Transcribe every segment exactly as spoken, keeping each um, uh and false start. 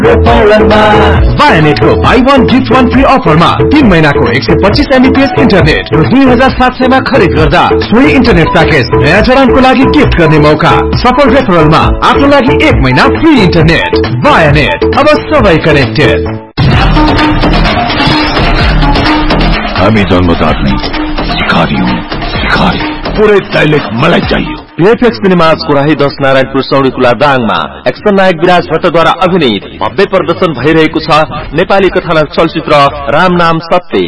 वायानेटको by one gift one free अफरमा तीन महीनाको एक सय पच्चीस एमबीपीएस इन्टरनेट र दुई हजार सात सयमा खरिद गर्दा सोही इन्टरनेट प्याकेज नयाँ जडानको लागि गिफ्ट गर्ने मौका। सफल रेफरलमा आफ्नो लागि एक महिना फ्री इन्टरनेट। वायानेट, अब सबै कनेक्टेड। हामी जन्मजात नै शिकारी हौं, शिकारी। पुरै डाइलेक्ट मलाई चाहियो। पीएफएक्स सिनेमाज कोराही दस नारायणपुर सौडीकुला दाङमा एक्सन नायक विराज भट्टद्वारा अभिनीत भव्य प्रदर्शन भइरहेको छ नेपाली कथानक चलचित्र राम नाम सत्य।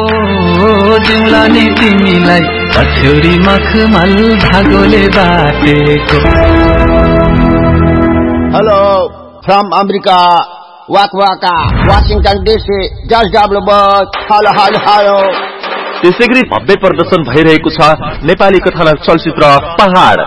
Hello from America वाकवाका Washington DC just W Berg. Hello hello hello. त्यसैगरी भव्य प्रदर्शन भइरहेको छ नेपाली कथानक चलचित्र पहाड।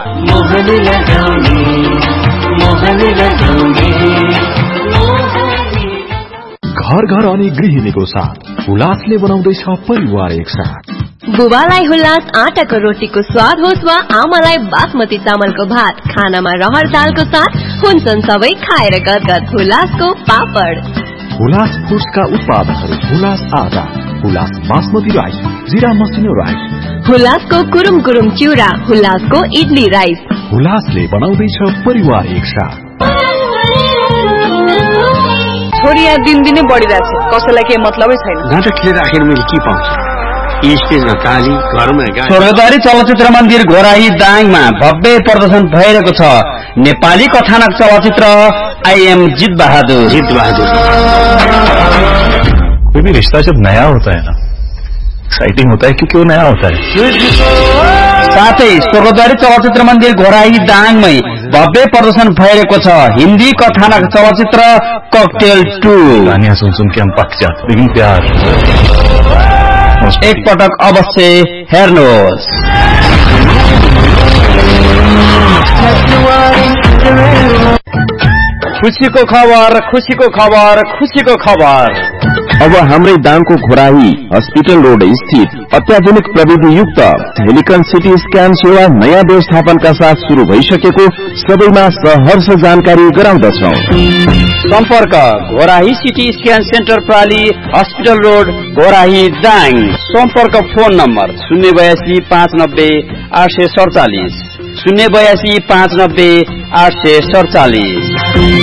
घर घर अनि गृहिणीको साथ हुलासले बनाउँदैछ परिवार एक साथ। बुबालाई हुलास आटाको रोटीको स्वाद होस् वा आमालाई बासमती चामलको भात, खानामा रहर दालको साथ हुन्छन् सबै खाएर गदगद हुलासको पापड। हुलास फुड्सका उत्पादनहरू हुलास आटा, हुलास बासमती राइस, जीरा मसिनो राइस, हुलासको कुरुम कुरुम चिउरा, हुलासको इडली राइस। हुलासले बनाउँदैछ परिवार एक साथ। छोरी यहाँ दिनदिनै बढिरहेछ, कसैलाई केही मतलबै छैन। नाटक लिएर आखिर मैले के पाउँछु? स्टेजमा ताली, घरमा गाली। स्वर्गद्वारी चलचित्र मन्दिर घोराही दाङमा भव्य प्रदर्शन भइरहेको छ नेपाली कथानक चलचित्र आई एम जित बहादुर। जित बहादुर। कोई भी रिश्ता जब नया होता है ना, एक्साइटिंग होता है क्योंकि वो नया होता है। साथै स्वर्गद्वारी चलचित्र मन्दिर घोराही दाङमै भव्य प्रदर्शन भइरहेको छ हिन्दी कथानक चलचित्र ककटेल टू। कहानियां सुन सुन के हम पक जाते, लेकिन प्यार एक पटक अवश्य हेर्नुहोस्। खुसीको खबर, खुसीको खबर, खुसीको खबर। अब हाम्रै दाङको घोराही हस्पिटल रोड स्थित अत्याधुनिक प्रविधि युक्त हेलिकन सिटी स्क्यान सेवा नयाँ व्यवस्थापनका साथ शुरू भइसकेको सबैमा सहर्ष जानकारी गराउँदछौ। सम्पर्क Ghorahi CT scan centre प्राली hospital road Ghorahi Dang. सम्पर्क फोन नम्बर शून्य बयासी पाँच नब्बे आठ सय सडचालिस शून्य बयासी पाँच नब्बे आठ सय सडचालिस।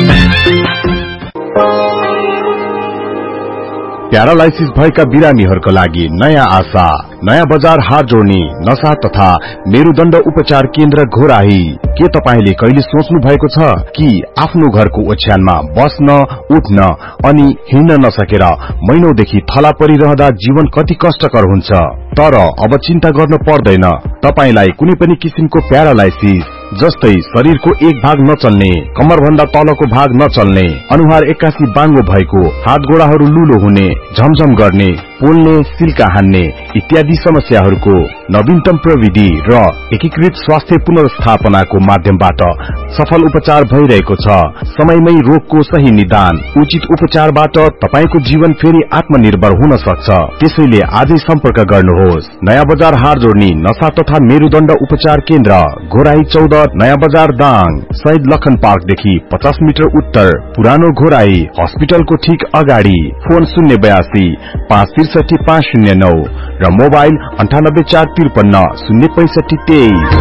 प्यारालाइसिस भएका बिरामीहरूका लागि नयाँ आशा, नयाँ बजार हात जोड्ने नशा तथा मेरुदण्ड उपचार केन्द्र घोराही। के तपाईले कहिले सोच्नु भएको छ कि आफ्नो घरको ओछ्यानमा बस्न, उठ्न अनि हिँड्न नसकेर महिनौदेखि थला परिरहँदा जीवन कति कष्टकर हुन्छ? तर अब चिन्ता गर्न पर्दैन। तपाईलाई कुनै पनि किसिमको प्यारालाइसिस जस्तै शरीरको एक भाग नचल्ने, कमर भन्दा तलको भाग नचल्ने, अनुहार एक्कासी बाङ्गो भएको, हात गोडाहरू लुलो हुने, झमझम गर्ने, पोल्ने, सिल्का हान्ने इत्यादि समस्याहरूको नवीनतम प्रविधि र एकीकृत स्वास्थ्य पुनर्स्थापनाको माध्यमबाट सफल उपचार भइरहेको छ। समयमै रोगको सही निदान, उचित उपचारबाट तपाईको जीवन फेरि आत्मनिर्भर हुन सक्छ। त्यसैले आजै सम्पर्क गर्नुहोस्। नयाँ बजार हार जोड्ने नशा तथा मेरुदण्ड उपचार केन्द्र घोराही चौध नयाँ बजार दाङ, शहीद लखन पार्कदेखि पचास मिटर उत्तर, पुरानो घोराही हस्पिटलको ठीक अगाडि। फोन शून्य बयासी पाँच त्रिसठी पाँच शून्य नौ र मोबाइल अन्ठानब्बे चार त्रिपन्न शून्य पैंसठी तेईस।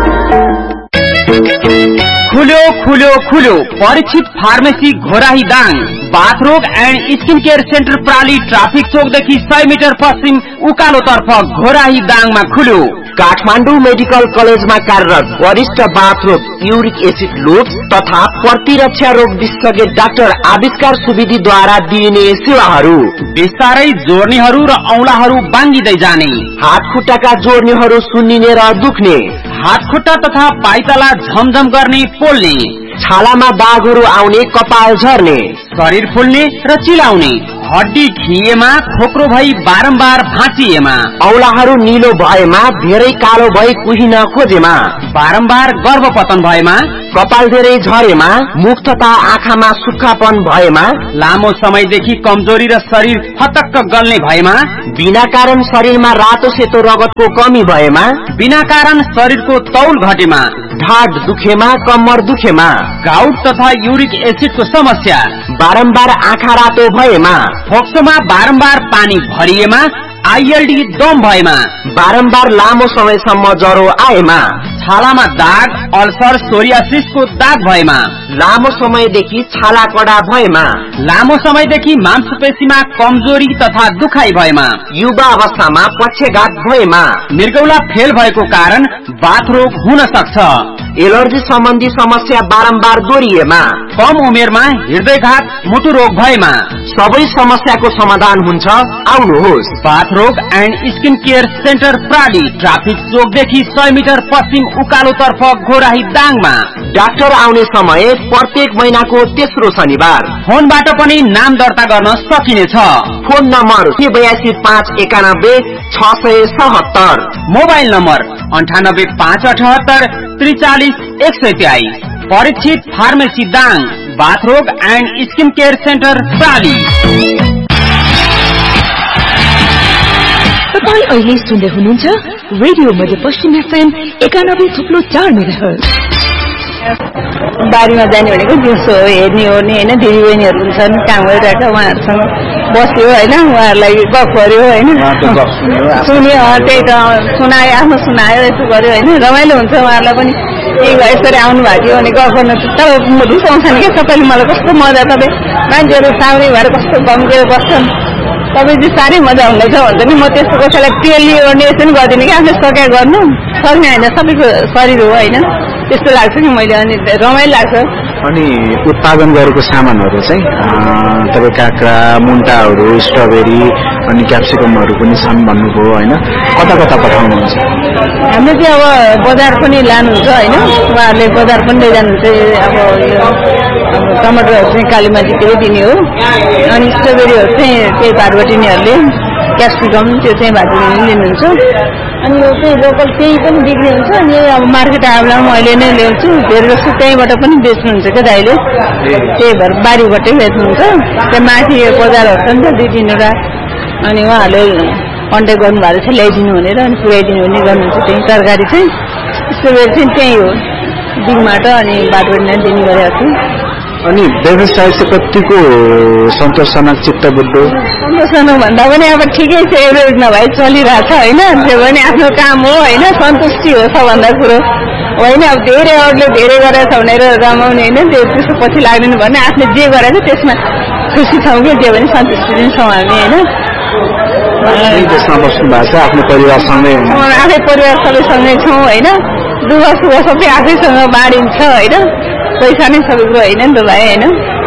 खुल्यो खुल्यो खुल्यो Parikshit pharmacy Ghorahi Dang. बाथरोग and skin care centre प्राली traffic चौकदेखि सय मिटर पश्चिम उकालो तर्फ घोराही दाङमा खुल्यो। काठमाडौँ मेडिकल कलेजमा कार्यरत वरिष्ठ बाथरोग, युरिक एसिड लुप्स तथा प्रतिरक्षा रोग विशेषज्ञ डाक्टर आविष्कार सुवेदीद्वारा दिइने सेवाहरू। बिस्तारै जोर्नीहरू र औंलाहरू बाङ्गिँदै जाने, हात खुट्टाका जोर्नीहरू सुन्निने र दुख्ने, हात खुट्टा तथा पाइताला झमझम गर्ने, पोल्ने, छालामा दागहरू आउने, कपाल झर्ने, शरीर फुल्ने र चिलाउने, हड्डी खिएमा, खोक्रो भई बारम्बार भाँचिएमा, औलाहरू निलो भएमा, धेरै कालो भई कुहिन खोजेमा, बारम्बार गर्भपतन भएमा, कपाल धेरै झरेमा, मुख तथा आँखामा सुक्खापन भएमा, लामो समयदेखि कमजोरी र शरीर फटक्क गल्ने भएमा, बिना कारण शरीरमा रातो सेतो रगतको कमी भएमा, बिना कारण शरीरको तौल घटेमा, ढाड दुखेमा, कम्मर दुखेमा, गाउट तथा युरिक एसिडको समस्या, बारम्बार आँखा रातो भएमा, फोक्सोमा बारम्बार पानी भरिएमा, आईएलडी दम भएमा, बारम्बार लामो समयसम्म ज्वरो आएमा, छालामा दाग, अल्सर, सोरियासिसको दाग भएमा, लामो समयदेखि छाला कडा भएमा, लामो समयदेखि मांसपेशीमा कमजोरी तथा दुखाइ भएमा, युवा अवस्थामा पक्षघात भएमा, निर्गौला फेल भएको कारण बाथ रोग हुन सक्छ, एलर्जी सम्बन्धी समस्या बारम्बार दोहोरिएमा, कम उमेरमा हृदयघात, मुटु रोग भएमा, सबै समस्याको समाधान हुन्छ। आउनुहोस्, बाथ रोग and skin care centre प्राली, traffic चोकदेखि सय मिटर पश्चिम उकालो तर्फ घोराही दाङमा। डाक्टर आउने समय प्रत्येक महिनाको तेस्रो शनिबार। फोनबाट पनि नाम दर्ता गर्न सकिनेछ। फोन नम्बर बयासी पाँच एकानब्बे छ सय सतहत्तर, मोबाइल नम्बर अन्ठानब्बे पाँच अठहत्तर त्रिचालिस एक सय तेइस। परीक्षित फार्मेसी दाङ, बाथ रोग एन्ड स्किन केयर सेन्टर प्राली। तपाईं अहिले सुन्दै हुनुहुन्छ रेडियो मध्यपश्चिम एफएम एकानब्बे थुप्लो चार मेगाहर्ज। बारीमा जाने भनेको दिउँसो हेर्ने ओर्ने होइन, दिदीबहिनीहरू हुन्छन् काम गरिरहेको, उहाँहरूसँग बस्यो होइन, उहाँहरूलाई गफ गर्यो होइन, सुन्यो, त्यही त सुनायो, आफ्नो सुनायो, यसो गर्यो होइन, रमाइलो हुन्छ उहाँहरूलाई पनि। त्यही भए यसरी आउनु भएको थियो भने गफ गर्न तपाईँ रुचाउँछन् क्या सबैले, मलाई कस्तो मजा, तपाईँ मान्छेहरू साउरी भएर कस्तो गम्केर बस्छन्, तपाईँ चाहिँ साह्रै मजा हुँदैछ भन्छ नि। म त्यस्तो कसैलाई तेलले ओर्ने यस्तो पनि गर्दिनँ कि, आफ्नो सकिया गर्नु सक्ने होइन, सबैको शरीर हो होइन, त्यस्तो लाग्छ कि मैले, अनि रमाइलो लाग्छ। अनि उत्पादन गरेको सामानहरू चाहिँ तपाईँ काँक्रा, मुन्टाहरू, स्ट्रबेरी अनि क्याप्सिकमहरू पनि छन् भन्नुभयो होइन, कता कता पठाउनुहुन्छ? हाम्रो चाहिँ अब बजार पनि लानुहुन्छ होइन, उहाँहरूले बजार पनि लैजानुहुन्छ। अब टमाटरहरू चाहिँ कालीमाटीतिरै दिने हो, अनि स्ट्रबेरीहरू चाहिँ त्यही भाटबटिनीहरूले, क्याप्सिकम त्यो चाहिँ भाटबटिनीले लिनुहुन्छ। अनि यो चाहिँ लोकल त्यही पनि बिक्री हुन्छ। अनि अब मार्केट आएला मैले नै ल्याउँछु, धेरै जस्तो त्यहीँबाट पनि बेच्नुहुन्छ क्या दाइले, त्यही भएर बारीबाटै बेच्नुहुन्छ। त्यहाँ माथि बजारहरू छ नि त दुई तिनवटा, अनि उहाँहरूले कन्ट्याक्ट गर्नुभएको छ ल्याइदिनु भनेर, अनि पुऱ्याइदिनु भने गर्नुहुन्छ। त्यही तरकारी चाहिँ स्ट्रबेरी चाहिँ त्यही हो दिगबाट, अनि बाटोबाट दिने गरेको छु। अनि व्यवसाय चाहिँ कतिको सन्तोषजनक, चित्तबुद्ध? सन्तोषजनक भन्दा पनि अब ठिकै छ, एभरेज नभए चलिरहेछ होइन, त्यो पनि आफ्नो काम हो होइन, सन्तुष्टि हो सबभन्दा कुरो होइन। अब धेरै अरूले धेरै गरेछ भनेर रमाउने होइन, त्यो त्यसको पछि लाग्दैन भने आफूले जे गरेछ त्यसमा खुसी छौँ कि, त्यो पनि सन्तुष्टि पनि छौँ हामी होइन। देशमा बस्नु भएको छ आफ्नो परिवारसँगै? आफै परिवार सबैसँगै छौँ होइन, दुःख सुख सबै आफैसँग बाँडिन्छ होइन, पैसा नै सबै कुरो होइन नि त भाइ होइन।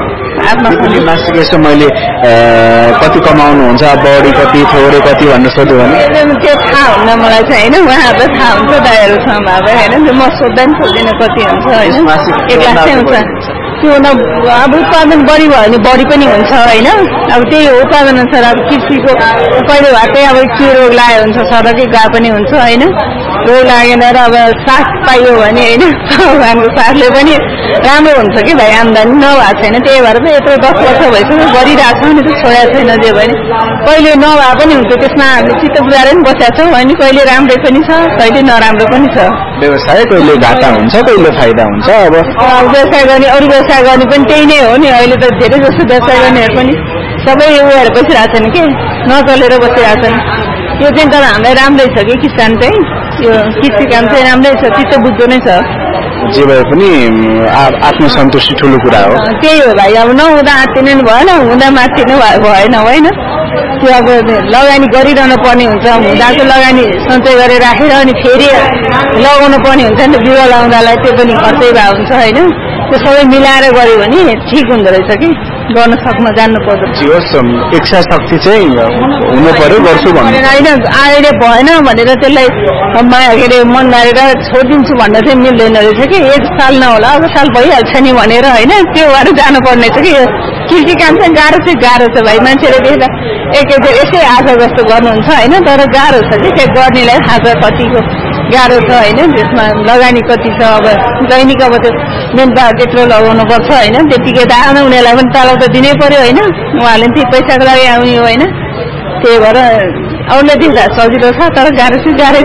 मासिक यसो मैले कति कमाउनुहुन्छ, बढी कति थोरै कति भन्नु सोध्यो भने? त्यो थाहा हुन्न मलाई चाहिँ होइन, उहाँहरू त थाहा हुन्छ दाइहरूसँग भए होइन, म सोध्दा पनि सोध्दिनँ कति हुन्छ होइन, एक लाख चाहिँ हुन्छ। त्यो अब उत्पादन बढी भयो भने बढी पनि हुन्छ होइन, अब त्यही हो उत्पादन अनुसार। अब कृषिको कहिले भएकै अब के रोग लाग्यो हुन्छ, सडकै गए पनि हुन्छ होइन, रोग लागेन र अब साथ पाइयो भने होइन, भगवानको साथले पनि राम्रो हुन्छ कि भाइ, आम्दानी नभएको छैन, त्यही भएर त यत्रो दस वर्ष भइसक्यो गरिरहेको छ नि, त छोडेको छैन त्यो भने। कहिले नभए पनि हुन्छ, त्यसमा हामीले चित्त बुझाएर पनि बसेका छौँ होइन, कहिले राम्रै पनि छ, कहिले नराम्रो पनि छ। व्यवसाय कहिले घाटा हुन्छ, कहिले फाइदा हुन्छ। अब व्यवसाय गर्ने, अरू व्यवसाय गर्ने पनि त्यही नै हो नि, अहिले त धेरै जस्तो व्यवसाय गर्नेहरू पनि सबै उयोहरू बसिरहेको छन् कि, नचलेर बसिरहेको छन्। यो चाहिँ तर हामीलाई राम्रै छ कि, किसान चाहिँ यो कृषि काम चाहिँ राम्रै छ, चित्त बुझ्दो नै छ। जे भए पनि आफ्नो सन्तुष्टि ठुलो कुरा हो। त्यही हो भाइ, अब नहुँदा आत्तिनु नि भएन, हुँदा मात्तिनु भएन होइन, त्यो अब लगानी गरिरहनु पर्ने हुन्छ। हुँदाको लगानी सञ्चय गरेर राखेर अनि फेरि लगाउनु पर्ने हुन्छ नि त, बिरुवा लगाउँदालाई त्यो पनि खर्चै भए हुन्छ होइन, त्यो सबै मिलाएर गऱ्यो भने ठिक हुँदो रहेछ कि, गर्न सक्न जान्नु पर्छ। इच्छा शक्ति चाहिँ हुनु पर्यो, गर्छु भन्नु होइन, अहिले भएन भनेर त्यसलाई के अरे मन मारेर छोडिदिन्छु भन्न चाहिँ मिल्दैन रहेछ कि, एक साल नहोला अब साल भइहाल्छ नि भनेर होइन, त्यो भएर जानुपर्ने छ कि। कृषि काम चाहिँ गाह्रो चाहिँ गाह्रो छ भाइ, मान्छेले देख्दा एक यसै आशा जस्तो गर्नुहुन्छ होइन, तर गाह्रो छ कि, त्यो गर्नेलाई थाहा छ कतिको गाह्रो छ होइन, त्यसमा लगानी कति छ। अब दैनिक अब त्यो मेन पावर त्यत्रो लगाउनु पर्छ होइन त्यतिकै त आउनु उनीहरूलाई पनि तलब त दिनै पर्यो होइन उहाँले पनि त्यही पैसाको लागि आउने हो होइन त्यही भएर अरूले देख्दा सजिलो छ तर गाह्रो चाहिँ गाह्रै